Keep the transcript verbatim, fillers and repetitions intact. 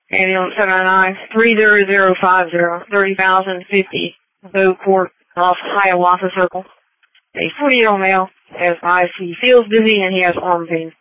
Ambulance seven oh nine, three zero zero five zero, thirty thousand fifty, Bow Court, off Hiawatha Circle. A forty-year-old male has eyes. He feels dizzy and he has arm pain.